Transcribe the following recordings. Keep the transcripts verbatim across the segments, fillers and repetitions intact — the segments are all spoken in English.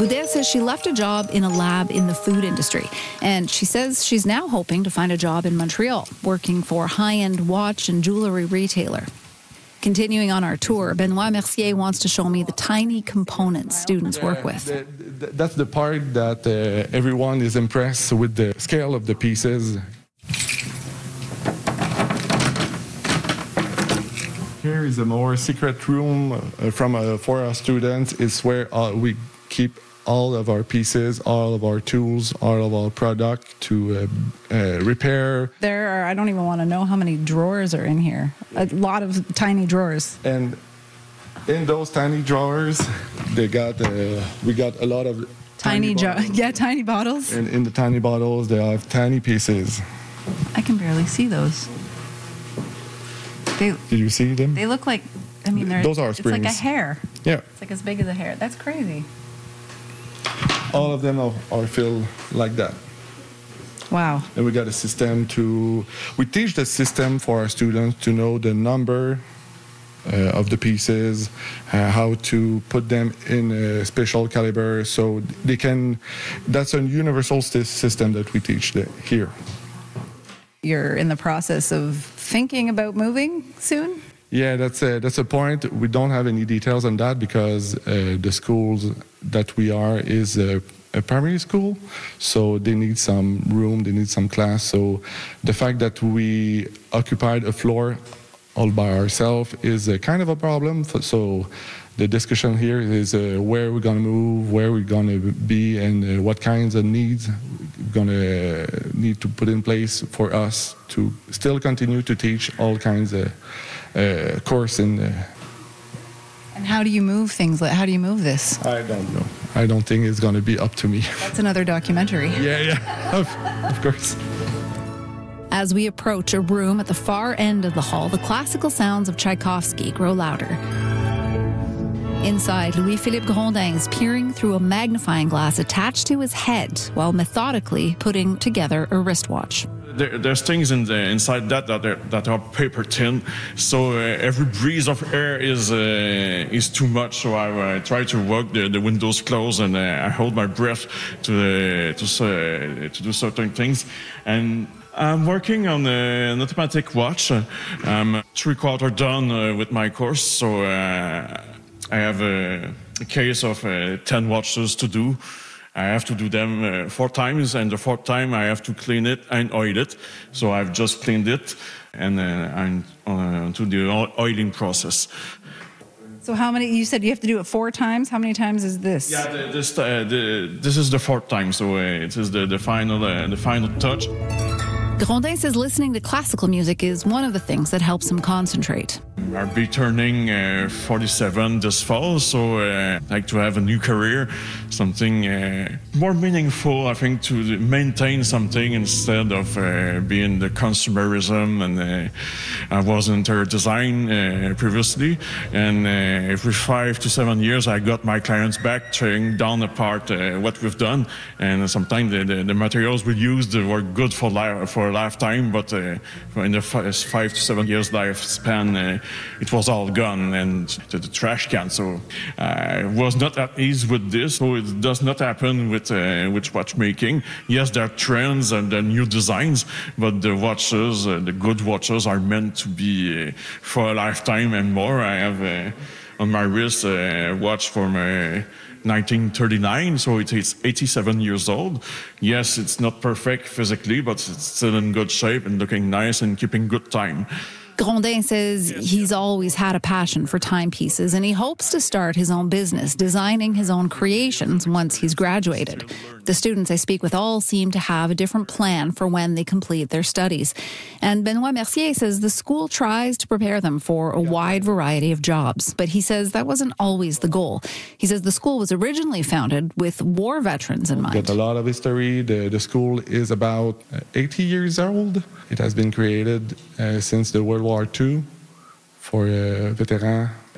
Boudet says she left a job in a lab in the food industry, and she says she's now hoping to find a job in Montreal, working for a high-end watch and jewelry retailer. Continuing on our tour, Benoit Mercier wants to show me the tiny components students work with. The, the, that's the part that uh, everyone is impressed with, the scale of the pieces. Here is a more secret room uh, from uh, for our students. It's where uh, we keep all of our pieces, all of our tools, all of our product to uh, uh, repair. There are, I don't even want to know how many drawers are in here. A lot of tiny drawers. And in those tiny drawers, they got uh, we got a lot of tiny, tiny jo- yeah, tiny bottles. And in the tiny bottles, they have tiny pieces. I can barely see those. They, Did you see them? They look like, I mean, they're, those are springs. It's like a hair. Yeah. It's like as big as a hair. That's crazy. All of them are, are filled like that. Wow. And we got a system to, we teach the system for our students to know the number uh, of the pieces, uh, how to put them in a special caliber so they can, that's a universal system that we teach the, here. You're in the process of thinking about moving soon? Yeah, that's a, that's a point. We don't have any details on that because uh, the schools that we are is a, a primary school, so they need some room, they need some class. So the fact that we occupied a floor all by ourselves is a kind of a problem. So the discussion here is uh, where we're going to move, where we're going to be, and uh, what kinds of needs we're going to need to put in place for us to still continue to teach all kinds of uh, course in. Uh, and how do you move things? How do you move this? I don't know. I don't think it's going to be up to me. That's another documentary. Yeah, yeah, of, of course. As we approach a room at the far end of the hall, the classical sounds of Tchaikovsky grow louder. Inside, Louis-Philippe Grondin is peering through a magnifying glass attached to his head while methodically putting together a wristwatch. There, there's things in the, inside that that are, that are paper thin, so uh, every breeze of air is uh, is too much. So I uh, try to work the, the windows closed and uh, I hold my breath to uh, to uh, to do certain things. And I'm working on a, an automatic watch. I'm three quarter done uh, with my course, so uh, I have a, a case of uh, ten watches to do. I have to do them uh, four times, and the fourth time I have to clean it and oil it. So I've just cleaned it, and uh, I'm uh, to the oiling process. So how many, you said you have to do it four times? How many times is this? Yeah, the, this, uh, the, this is the fourth time, so uh, it is the, the, final, uh, the final touch. Grondin says listening to classical music is one of the things that helps him concentrate. I'll be turning uh, forty-seven this fall, so uh, I'd like to have a new career, something uh, more meaningful, I think, to maintain something instead of uh, being the consumerism. And uh, I was in interior design uh, previously, and uh, every five to seven years I got my clients back, tearing down apart uh, what we've done, and sometimes the, the, the materials we used were good for, li- for a lifetime, but uh, in the five, five to seven years lifespan, uh, it was all gone and to the trash can. So I uh, was not at ease with this. So it does not happen with uh, with watchmaking. Yes, there are trends and there are new designs, but the watches, uh, the good watches, are meant to be uh, for a lifetime and more. I have uh, on my wrist a watch from uh, nineteen thirty-nine, so it is eighty-seven years old. Yes, it's not perfect physically, but it's still in good shape and looking nice and keeping good time. Grondin says he's always had a passion for timepieces, and he hopes to start his own business, designing his own creations once he's graduated. The students I speak with all seem to have a different plan for when they complete their studies. And Benoit Mercier says the school tries to prepare them for a wide variety of jobs, but he says that wasn't always the goal. He says the school was originally founded with war veterans in mind. Got a lot of history. The, the school is about eighty years old. It has been created uh, since the World War Two for uh, veterans.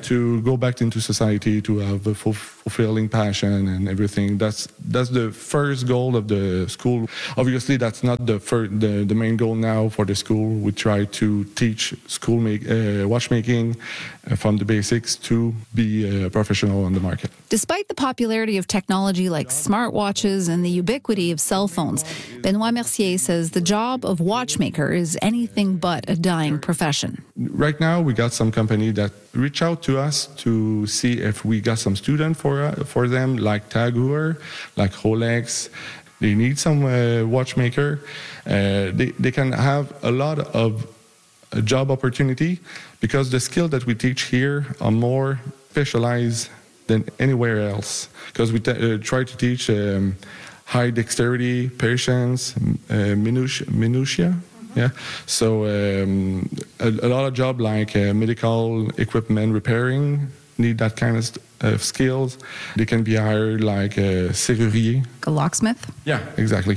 to go back into society, to have a full, fulfilling passion and everything. That's that's the first goal of the school. Obviously, that's not the first, the, the main goal now for the school. We try to teach school make, uh, watchmaking uh, from the basics to be a professional on the market. Despite the popularity of technology like smartwatches and the ubiquity of cell phones, Benoit Mercier says the job of watchmaker is anything but a dying profession. Right now, we got some company that reach out to us to see if we got some student for uh, for them, like Tag Heuer, like Rolex. They need some uh, watchmaker. Uh, they, they can have a lot of uh, job opportunity because the skill that we teach here are more specialized than anywhere else. Because we t- uh, try to teach um, high dexterity, patience, uh, minutia, minutia. Yeah, so um, a, a lot of job like uh, medical equipment repairing need that kind of uh, skills. They can be hired like a serrurier. A locksmith? Yeah, exactly.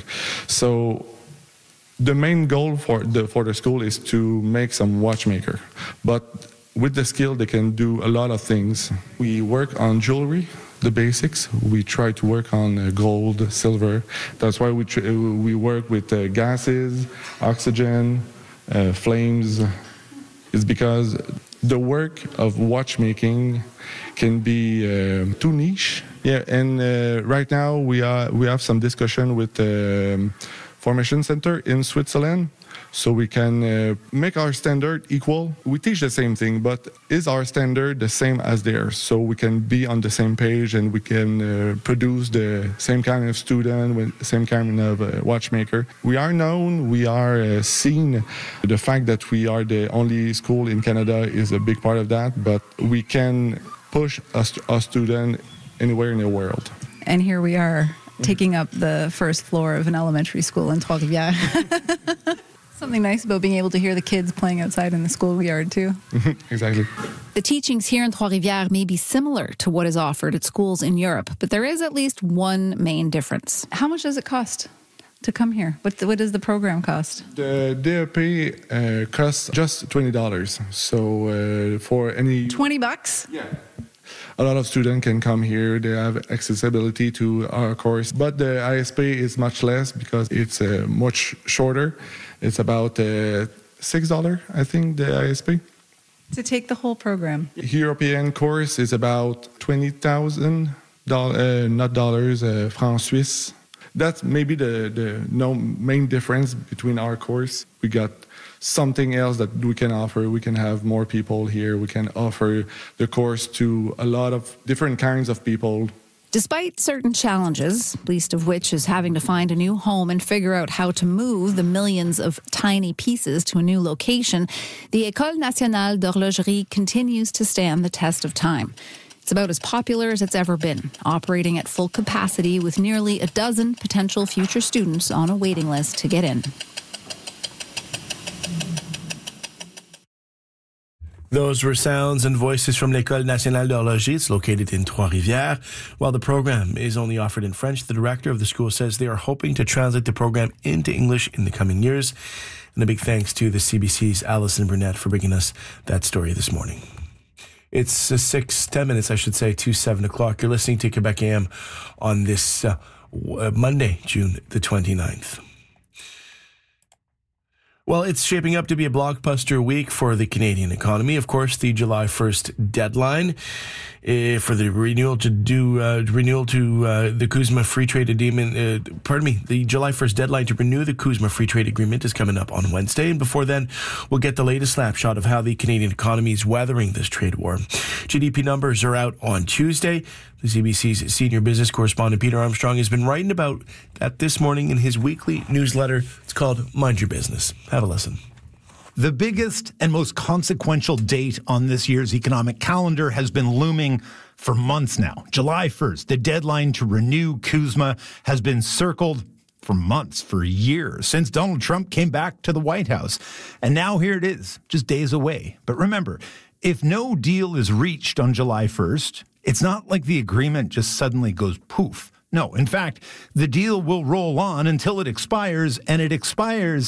So the main goal for the for the school is to make some watchmaker, but with the skill they can do a lot of things. We work on jewelry, the basics. We try to work on uh, gold, silver. That's why we tr- we work with uh, gases, oxygen, uh, flames. It's because the work of watchmaking can be uh, too niche. Yeah, and uh, right now we are we have some discussion with the um, Formation Center in Switzerland, so we can uh, make our standard equal. We teach the same thing, but is our standard the same as theirs? So we can be on the same page and we can uh, produce the same kind of student with the same kind of uh, watchmaker. We are known, we are uh, seen. The fact that we are the only school in Canada is a big part of that, but we can push a, a student anywhere in the world. And here we are, taking up the first floor of an elementary school in Trois-Rivières. Something nice about being able to hear the kids playing outside in the schoolyard, too. Exactly. The teachings here in Trois-Rivières may be similar to what is offered at schools in Europe, but there is at least one main difference. How much does it cost to come here? What, what does the program cost? The D A P uh, costs just twenty dollars. So uh, for any... twenty bucks? Yeah. A lot of students can come here. They have accessibility to our course. But the I S P is much less because it's uh, much shorter. It's about uh, six dollars, I think, the I S P. To take the whole program? European course is about twenty thousand dollars, uh, not dollars, uh, francs Suisse. That's maybe the, the no main difference between our course. We got something else that we can offer. We can have more people here. We can offer the course to a lot of different kinds of people. Despite certain challenges, least of which is having to find a new home and figure out how to move the millions of tiny pieces to a new location, the École Nationale d'Horlogerie continues to stand the test of time. It's about as popular as it's ever been, operating at full capacity with nearly a dozen potential future students on a waiting list to get in. Those were sounds and voices from l'École Nationale d'Horlogerie. It's located in Trois-Rivières. While the program is only offered in French, the director of the school says they are hoping to translate the program into English in the coming years. And a big thanks to the C B C's Alison Burnett for bringing us that story this morning. It's uh, six, ten minutes, I should say, to seven o'clock. You're listening to Quebec A M on this uh, Monday, June the twenty-ninth. Well, it's shaping up to be a blockbuster week for the Canadian economy. Of course, the July first deadline uh, for the renewal to do uh, renewal to uh, the CUSMA Free Trade Agreement. Uh, pardon me, the July first deadline to renew the CUSMA Free Trade Agreement is coming up on Wednesday, and before then, we'll get the latest snapshot of how the Canadian economy is weathering this trade war. G D P numbers are out on Tuesday. The C B C's senior business correspondent Peter Armstrong has been writing about that this morning in his weekly newsletter. It's called Mind Your Business. Have a listen. The biggest and most consequential date on this year's economic calendar has been looming for months now. July first, the deadline to renew CUSMA has been circled for months, for years, since Donald Trump came back to the White House. And now here it is, just days away. But remember, if no deal is reached on July first, it's not like the agreement just suddenly goes poof. No, in fact, the deal will roll on until it expires, and it expires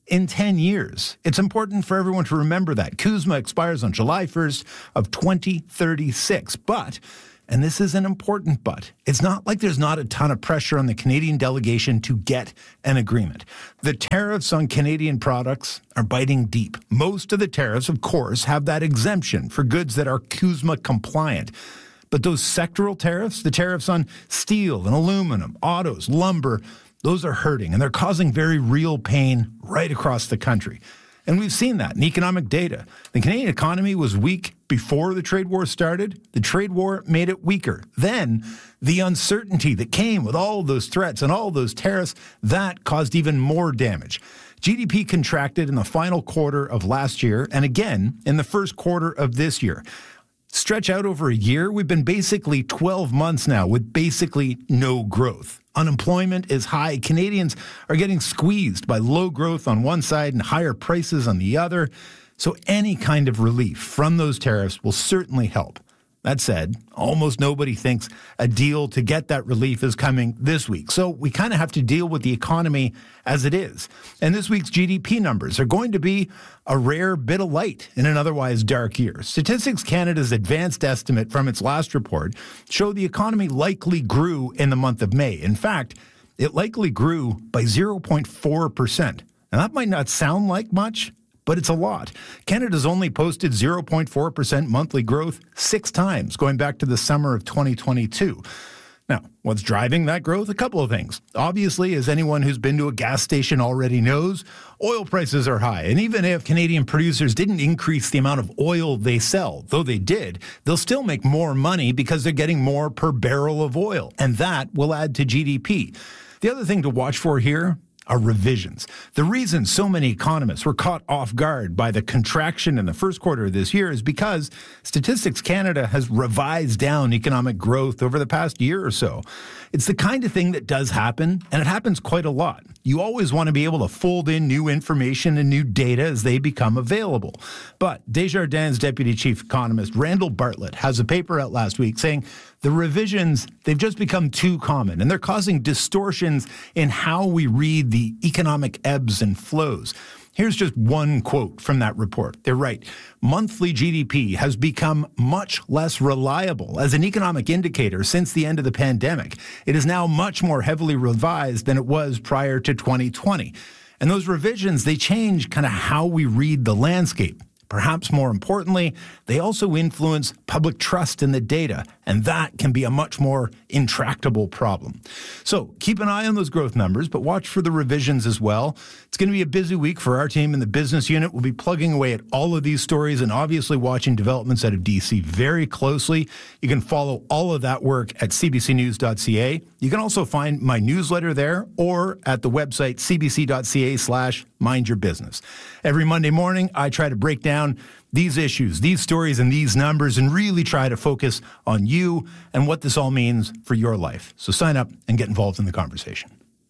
in ten years. It's important for everyone to remember that. CUSMA expires on July first of twenty thirty-six. But, and this is an important but, it's not like there's not a ton of pressure on the Canadian delegation to get an agreement. The tariffs on Canadian products are biting deep. Most of the tariffs, of course, have that exemption for goods that are CUSMA compliant. But those sectoral tariffs, the tariffs on steel and aluminum, autos, lumber, those are hurting, and they're causing very real pain right across the country. And we've seen that in economic data. The Canadian economy was weak before the trade war started. The trade war made it weaker. Then the uncertainty that came with all those threats and all those tariffs, that caused even more damage. G D P contracted in the final quarter of last year and again in the first quarter of this year. Stretch out over a year, we've been basically twelve months now with basically no growth. Unemployment is high. Canadians are getting squeezed by low growth on one side and higher prices on the other. So any kind of relief from those tariffs will certainly help. That said, almost nobody thinks a deal to get that relief is coming this week. So we kind of have to deal with the economy as it is. And this week's G D P numbers are going to be a rare bit of light in an otherwise dark year. Statistics Canada's advanced estimate from its last report showed the economy likely grew in the month of May. In fact, it likely grew by zero point four percent. Now that might not sound like much, but it's a lot. Canada's only posted zero point four percent monthly growth six times, going back to the summer of twenty twenty-two. Now, what's driving that growth? A couple of things. Obviously, as anyone who's been to a gas station already knows, oil prices are high. And even if Canadian producers didn't increase the amount of oil they sell, though they did, they'll still make more money because they're getting more per barrel of oil. And that will add to G D P. The other thing to watch for here are revisions. The reason so many economists were caught off guard by the contraction in the first quarter of this year is because Statistics Canada has revised down economic growth over the past year or so. It's the kind of thing that does happen, and it happens quite a lot. You always want to be able to fold in new information and new data as they become available. But Desjardins Deputy Chief Economist Randall Bartlett has a paper out last week saying the revisions, they've just become too common, and they're causing distortions in how we read the economic ebbs and flows. Here's just one quote from that report. They're right. Monthly G D P has become much less reliable as an economic indicator since the end of the pandemic. It is now much more heavily revised than it was prior to twenty twenty. And those revisions, they change kind of how we read the landscape. Perhaps more importantly, they also influence public trust in the data, and that can be a much more intractable problem. So keep an eye on those growth numbers, but watch for the revisions as well. It's going to be a busy week for our team in the business unit. We'll be plugging away at all of these stories and obviously watching developments out of D C very closely. You can follow all of that work at c b c news dot c a. You can also find my newsletter there or at the website c b c dot c a slash mind your business. Every Monday morning, I try to break down these issues, these stories, and these numbers, and really try to focus on you and what this all means for your life. So sign up and get involved in the conversation.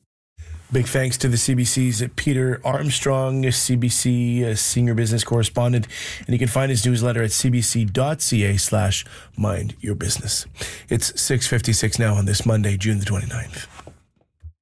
Big thanks to the C B C's Peter Armstrong, C B C uh, senior business correspondent, and you can find his newsletter at c b c dot c a slash mind your business. It's six fifty-six now on this Monday, June the twenty-ninth.